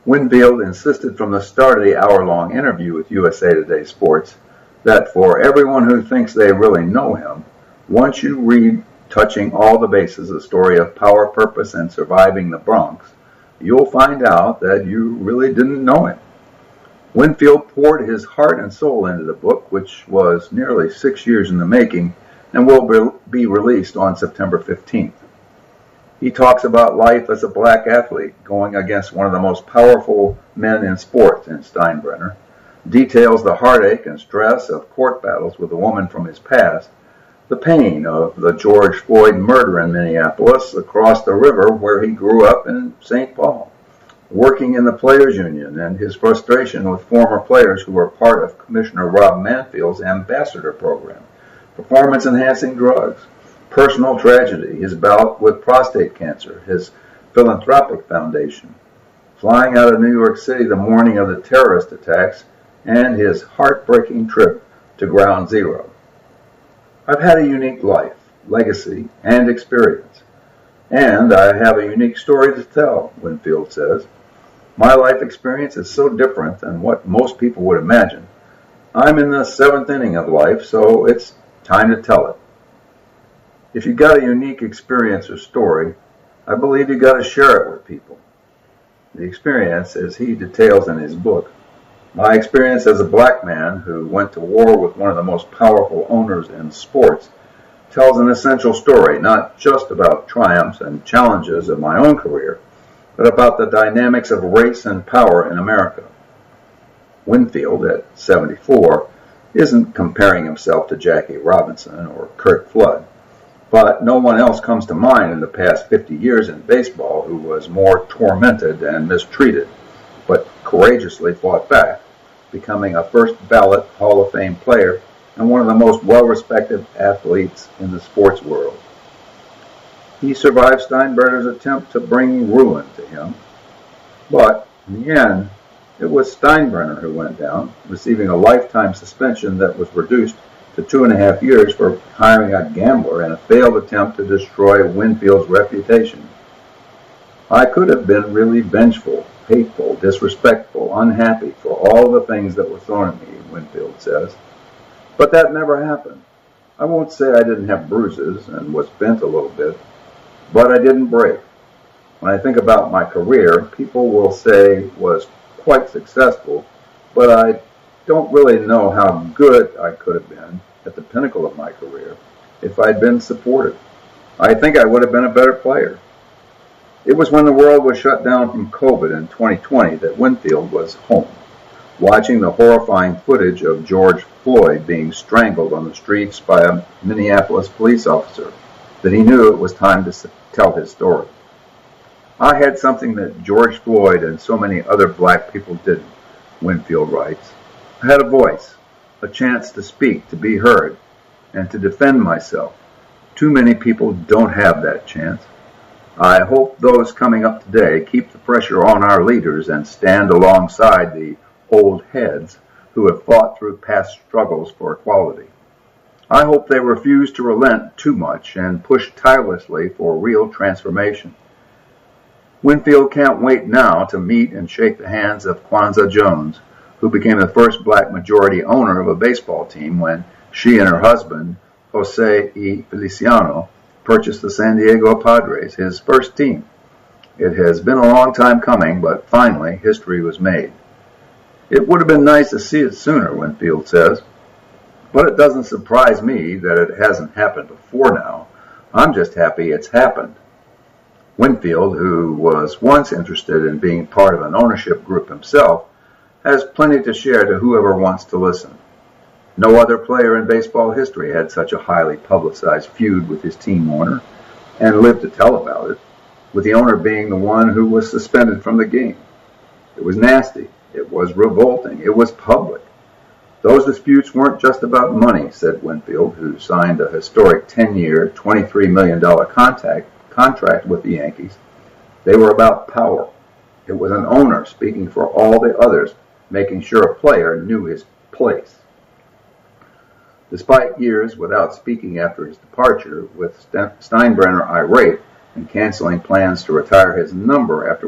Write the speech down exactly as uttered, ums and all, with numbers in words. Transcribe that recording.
Winfield insisted from the start of the hour-long interview with U S A Today Sports that for everyone who thinks they really know him, once you read touching all the bases the story of power, purpose, and surviving the Bronx, you'll find out that you really didn't know him. Winfield poured his heart and soul into the book, which was nearly six years in the making and will be released on September fifteenth. He talks about life as a black athlete going against one of the most powerful men in sports in Steinbrenner, details the heartache and stress of court battles with a woman from his past, the pain of the George Floyd murder in Minneapolis, across the river where he grew up in Saint Paul, working in the Players Union and his frustration with former players who were part of Commissioner Rob Manfield's ambassador program, performance-enhancing drugs, personal tragedy, his bout with prostate cancer, his philanthropic foundation, flying out of New York City the morning of the terrorist attacks, and his heartbreaking trip to Ground Zero. I've had a unique life, legacy, and experience, and I have a unique story to tell, Winfield says. My life experience is so different than what most people would imagine. I'm in the seventh inning of life, so it's time to tell it. If you got a unique experience or story, I believe you got to share it with people. The experience, as he details in his book, my experience as a black man who went to war with one of the most powerful owners in sports, tells an essential story, not just about triumphs and challenges of my own career, but about the dynamics of race and power in America. Winfield, at seventy-four, isn't comparing himself to Jackie Robinson or Curt Flood, but no one else comes to mind in the past fifty years in baseball who was more tormented and mistreated, but courageously fought back, becoming a first-ballot Hall of Fame player and one of the most well-respected athletes in the sports world. He survived Steinbrenner's attempt to bring ruin to him, but in the end, it was Steinbrenner who went down, receiving a lifetime suspension that was reduced to two and a half years for hiring a gambler in a failed attempt to destroy Winfield's reputation. I could have been really vengeful, hateful, disrespectful, unhappy for all the things that were thrown at me, Winfield says. But that never happened. I won't say I didn't have bruises and was bent a little bit, but I didn't break. When I think about my career, people will say it was quite successful, but I don't really know how good I could have been at the pinnacle of my career if I'd been supported. I think I would have been a better player. It was when the world was shut down from COVID in twenty twenty that Winfield was home, watching the horrifying footage of George Floyd being strangled on the streets by a Minneapolis police officer, that he knew it was time to tell his story. I had something that George Floyd and so many other black people didn't, Winfield writes. I had a voice, a chance to speak, to be heard, and to defend myself. Too many people don't have that chance. I hope those coming up today keep the pressure on our leaders and stand alongside the old heads who have fought through past struggles for equality. I hope they refuse to relent too much and push tirelessly for real transformation. Winfield can't wait now to meet and shake the hands of Kwanzaa Jones, who became the first black majority owner of a baseball team when she and her husband, Jose E. Feliciano, purchased the San Diego Padres, his first team. It has been a long time coming, but finally history was made. It would have been nice to see it sooner, Winfield says, but it doesn't surprise me that it hasn't happened before now. I'm just happy it's happened. Winfield, who was once interested in being part of an ownership group himself, has plenty to share to whoever wants to listen. No other player in baseball history had such a highly publicized feud with his team owner, and lived to tell about it, with the owner being the one who was suspended from the game. It was nasty. It was revolting. It was public. Those disputes weren't just about money, said Winfield, who signed a historic ten-year, twenty-three million dollars contact, contract with the Yankees. They were about power. It was an owner speaking for all the others, making sure a player knew his place. Despite years without speaking after his departure, with Steinbrenner irate and canceling plans to retire his number after